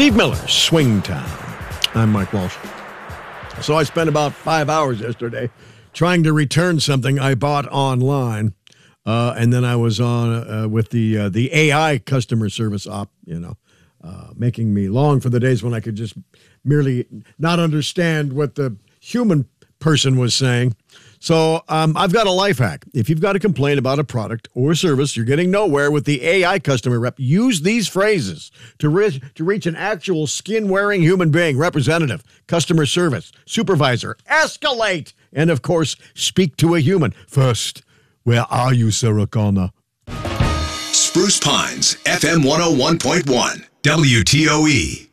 Steve Miller, Swing Town. I'm Mike Walsh. So I spent about 5 hours yesterday trying to return something I bought online. And then I was on with the AI customer service op, making me long for the days when I could just merely not understand what the human person was saying. So I've got a life hack. If you've got a complaint about a product or service, you're getting nowhere with the AI customer rep, use these phrases to reach an actual skin-wearing human being, representative, customer service, supervisor, escalate, and, of course, speak to a human. First, where are you, Sarah Connor? Spruce Pines, FM 101.1, WTOE.